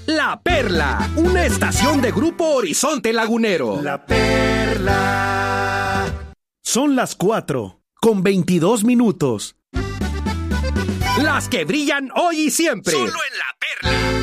La Perla, una estación de Grupo Horizonte Lagunero. La Perla. Son las 4:22. Las que brillan hoy y siempre. Solo en La Perla.